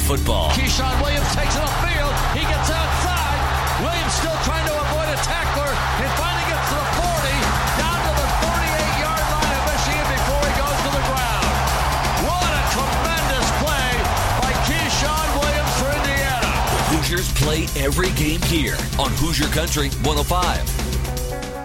football. Keyshawn Williams takes it upfield. He gets outside. Williams still trying to avoid a tackler. And finally gets to the 40, down to the 38-yard line of Michigan before he goes to the ground. What a tremendous play by Keyshawn Williams for Indiana. The Hoosiers play every game here on Hoosier Country 105.